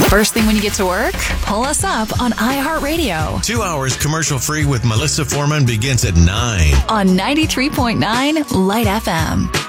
First thing when you get to work, pull us up on iHeartRadio. 2 hours commercial-free with Melissa Foreman begins at 9. On 93.9 Light FM.